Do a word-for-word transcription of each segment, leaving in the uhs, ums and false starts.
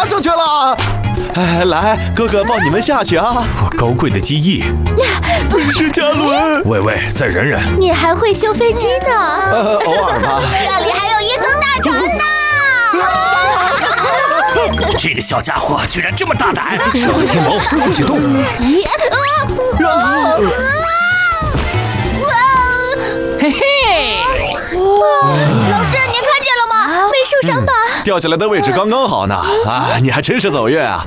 上去了。哎，来，哥哥抱你们下去啊！ 我高贵的机翼， 是嘉伦。 喂喂，再忍忍。 你还会修飞机呢？ 呃，偶尔吧。 这里还有一艘大船呢！ 这个小家伙居然这么大胆！社会天谋，不许动！ 嘿嘿！ 老师，您看见了吗？没受伤吧？ 掉下来的位置刚刚好呢。啊，你还真是走运啊！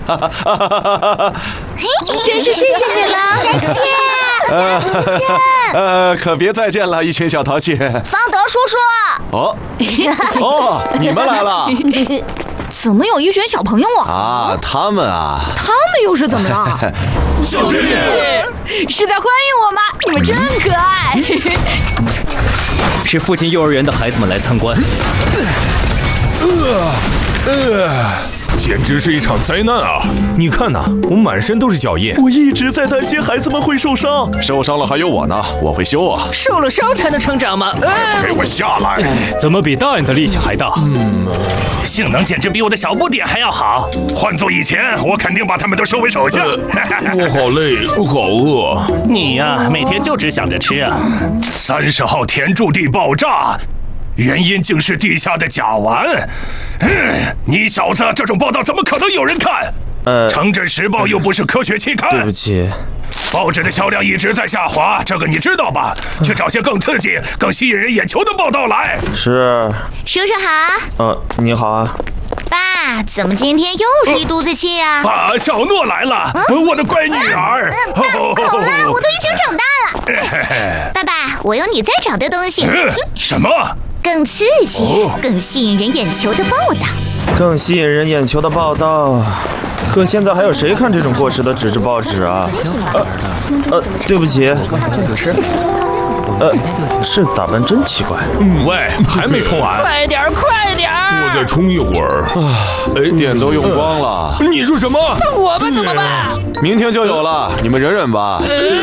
真是谢谢你了，再见。 呃呃，可别再见了，一群小淘气。 方德叔叔。 哦哦，你们来了。 怎么有一群小朋友啊？ 啊，他们啊， 他们又是怎么了？ 小学姐是在欢迎我吗？你们真可爱。 是附近幼儿园的孩子们来参观。 呃呃，简直是一场灾难啊！你看呐，我满身都是脚印。 我一直在担心孩子们会受伤，受伤了还有我呢，我会修啊。 受了伤才能成长吗？ 给我下来！ 怎么比大人的力气还大？ 嗯，性能简直比我的小不点还要好。换做以前，我肯定把他们都收为手下。我好累，我好饿。 你呀、啊，每天就只想着吃啊。 三十号田驻地爆炸。原因竟是地下的甲烷。嗯，你小子这种报道怎么可能有人看？呃，城镇时报又不是科学期刊。 对不起， 报纸的销量一直在下滑，这个你知道吧？去找些更刺激、更吸引人眼球的报道来。 是。 叔叔好。 呃，你好啊。 爸，怎么今天又是一肚子气啊？ 啊，小诺来了，嗯、我的乖女儿。 嗯，大口啦，我都已经长大了。爸爸，我有你在找的东西。 嗯，什么？ 更刺激、哦、更吸引人眼球的报道， 更吸引人眼球的报道。可现在还有谁看这种过时的纸质报纸啊？呃，呃，对不起。呃，是打扮真奇怪。 嗯，喂，还没冲完？ 快点，快点！ 我再冲一会儿。 哎，电都用光了。 你说什么？ 那我们怎么办？ 明天就有了，你们忍忍吧。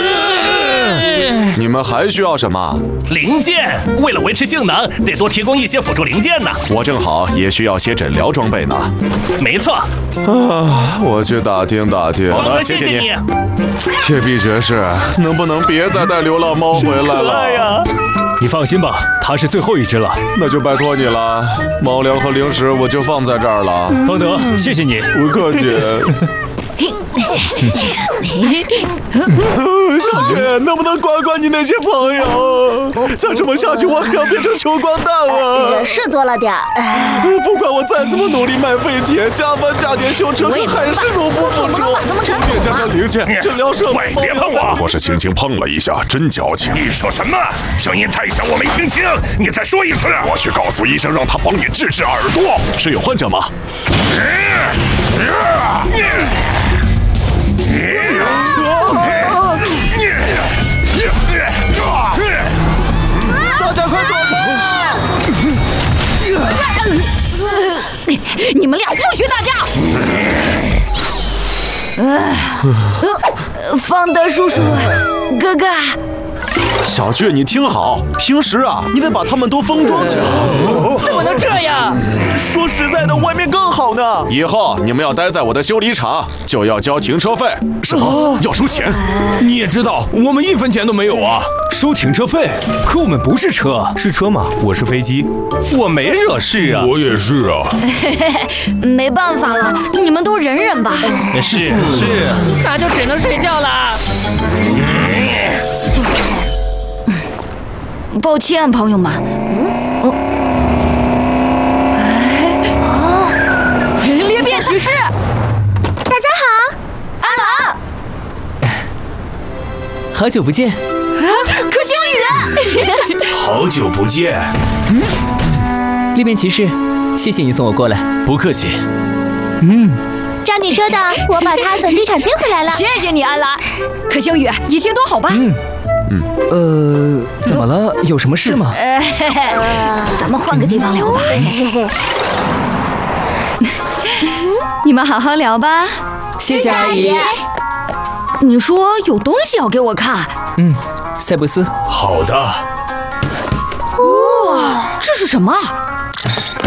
你们还需要什么？ 零件，为了维持性能，得多提供一些辅助零件呢。 我正好也需要些诊疗装备呢。 没错。 啊，我去打听打听。 好的，谢谢你。 铁臂爵士，能不能别再带流浪猫回来了呀？ 你放心吧，它是最后一只了。 那就拜托你了，猫粮和零食我就放在这儿了。 方德，谢谢你， 不客气。小雪，能不能管管你那些朋友？再这么下去，我可要变成穷光蛋了。 是多了点儿。 不管我再怎么努力卖废铁、加班加点修车，可还是入不敷出。充电加上零件，诊疗设备。 喂，别碰我！ 我是轻轻碰了一下，真矫情。 你说什么？声音太小，我没听清。你再说一次。 我去告诉医生，让他帮你治治耳朵。 是有患者吗？大家快躲开！ 你们俩不许打架！呃，方德叔叔，哥哥。 小倔，你听好，平时啊，你得把他们都封装起来。 怎么能这样？ 说实在的，外面更好呢。以后你们要待在我的修理厂，就要交停车费。 什么？要收钱？ 你也知道，我们一分钱都没有啊！ 收停车费？可我们不是车，是车吗？我是飞机，我没惹事啊。 我也是啊。 没办法了，你们都忍忍吧。 是是， 那就只能睡觉了。抱歉，朋友们。哦，哎，裂变骑士， 大家好， 阿郎， 好久不见。 啊，可星宇， 好久不见。 嗯，裂变骑士，谢谢你送我过来。 不客气。 嗯， 照你说的，我把他从机场接回来了。 谢谢你，安兰。可星宇，一切都好吧？ 嗯。嗯，呃，怎么了？有什么事吗？ 呃，咱们换个地方聊吧。你们好好聊吧。 谢谢阿姨。 你说有东西要给我看？ 嗯，塞布斯。 好的。 哇，这是什么？